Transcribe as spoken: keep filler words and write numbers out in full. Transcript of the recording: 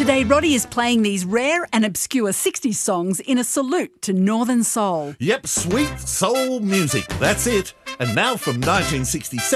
Today, Roddy is playing these rare and obscure sixties songs in a salute to Northern Soul. Yep, sweet soul music, that's it. And now from nineteen sixty-seven,